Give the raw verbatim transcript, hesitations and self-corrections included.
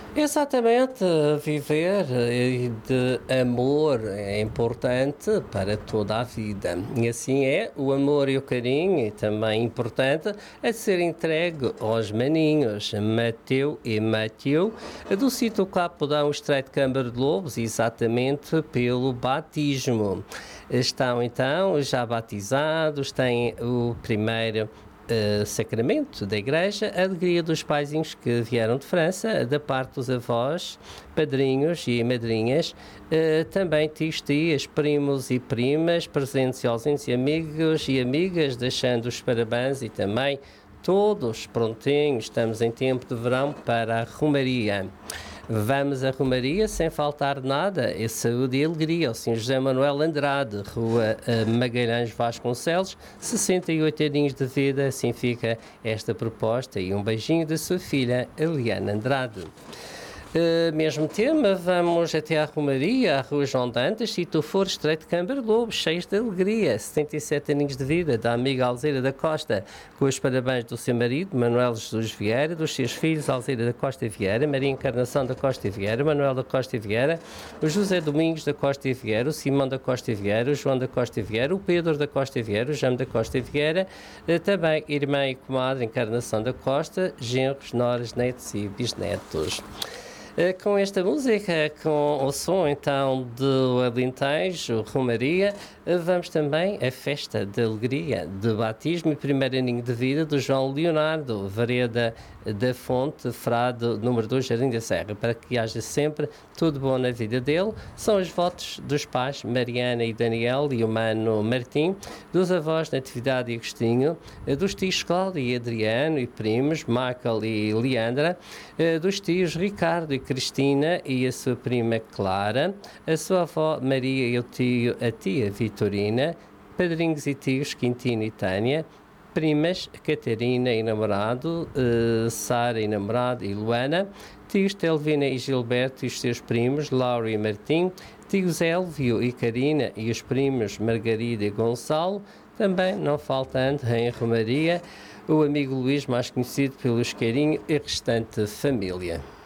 Exatamente, viver eh, de amor é importante para toda a vida. E assim é, o amor e o carinho e também importante é ser entregue aos maninhos Mateu e Mateu do sítio Capodão Estreito de Câmara de Lobos, exatamente pelo batismo. Estão então já batizados, têm o primeiro eh, sacramento da Igreja, a alegria dos paizinhos que vieram de França, da parte dos avós, padrinhos e madrinhas, eh, também tios, tias, primos e primas, presentes e ausentes e amigos e amigas, deixando os parabéns e também todos prontinhos, estamos em tempo de verão para a Romaria. Vamos à Romaria sem faltar nada, é saúde e alegria. O senhor José Manuel Andrade, Rua eh, Magalhães Vasconcelos, sessenta e oito aninhos de vida, assim fica esta proposta. E um beijinho da sua filha, Eliana Andrade. Uh, mesmo tema, vamos até à Romaria, à Rua João Dantas, se tu for Estreito de Câmara de Lobos, cheios de alegria, setenta e sete aninhos de vida, da amiga Alzeira da Costa, com os parabéns do seu marido, Manuel Jesus Vieira, dos seus filhos, Alzeira da Costa Vieira, Maria Encarnação da Costa Vieira, Manuel da Costa Vieira, o José Domingos da Costa Vieira, o Simão da Costa Vieira, o João da Costa Vieira, o Pedro da Costa Vieira, o Jame da Costa Vieira, uh, também irmã e comadre Encarnação da Costa, genros, noras, netos e bisnetos. Com esta música, com o som então do Alentejo, Romaria, vamos também à festa de alegria, de batismo e primeiro aninho de vida do João Leonardo, Vareda da Fonte, Frade, número dois, Jardim da Serra, para que haja sempre tudo bom na vida dele. São os votos dos pais Mariana e Daniel e o mano Martim, dos avós Natividade e Agostinho, dos tios Cláudio e Adriano e primos, Michael e Leandra, dos tios Ricardo e Cristina e a sua prima Clara, a sua avó Maria e o tio, a tia Vitorina, padrinhos e tios Quintino e Tânia, primas Catarina e namorado, uh, Sara e namorado e Luana, tios Telvina e Gilberto e os seus primos, Laura e Martim, tios Elvio e Karina e os primos Margarida e Gonçalo, também não faltando em Romaria, o amigo Luís, mais conhecido pelo Isqueirinho e restante família.